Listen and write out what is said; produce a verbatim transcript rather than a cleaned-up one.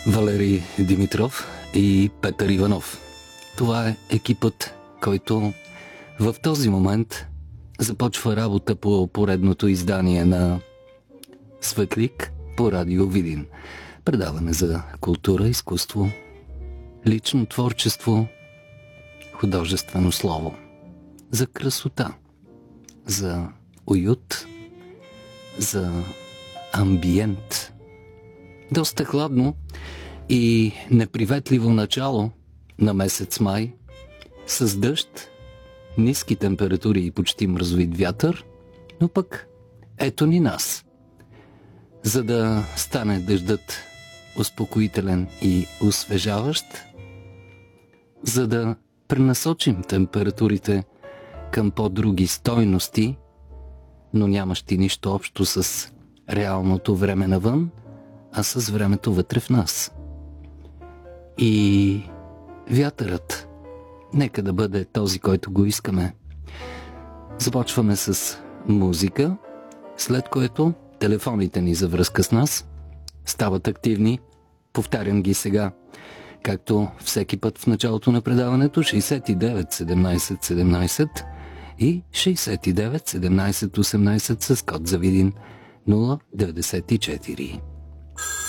Валерий Димитров и Петър Иванов. Това е екипът, който в този момент започва работа по поредното издание на Светлик по Радио Видин. Предаване за култура, изкуство, лично творчество, художествено слово, за красота, за уют, за амбиент. Доста хладно и неприветливо начало на месец май, с дъжд, ниски температури и почти мразовит вятър, но пък ето ни нас. За да стане дъждът успокоителен и освежаващ, за да пренасочим температурите към по-други стойности, но нямащи нищо общо с реалното време навън, а с времето вътре в нас. И вятърът нека да бъде този, който го искаме. Започваме с музика, след което телефоните ни за връзка с нас стават активни. Повтарям ги сега, както всеки път в началото на предаването: шейсет и девет седемнайсет седемнайсет и шейсет и девет седемнайсет осемнайсет с код за Видин нула деветдесет и четири.